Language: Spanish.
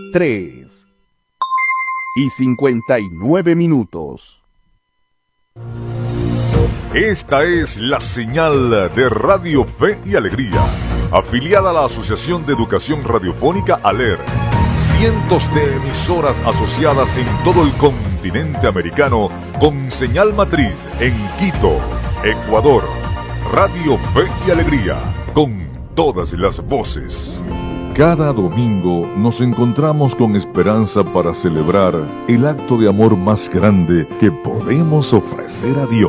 3:59. Esta es la señal de Radio Fe y Alegría, afiliada a la Asociación de Educación Radiofónica ALER. Cientos de emisoras asociadas en todo el continente americano con señal matriz en Quito, Ecuador. Radio Fe y Alegría, con todas las voces. Cada domingo nos encontramos con esperanza para celebrar el acto de amor más grande que podemos ofrecer a Dios.